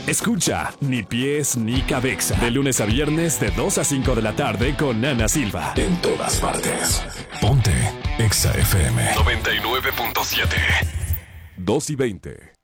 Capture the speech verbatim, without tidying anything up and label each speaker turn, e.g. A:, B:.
A: Escucha Ni Pies Ni Cabeza. De lunes a viernes de dos a cinco de la tarde con Ana Silva.
B: En todas partes. Ponte Exa F M.
A: noventa y nueve punto siete. dos y veinte.